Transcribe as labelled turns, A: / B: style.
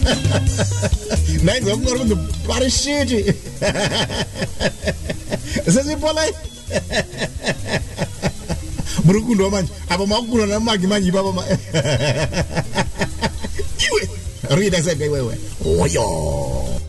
A: Naye ngomngoru parishiti. Sasa polai. Murukundo manje apa makulo na magi manje baba iwe rida sasa wewe oyo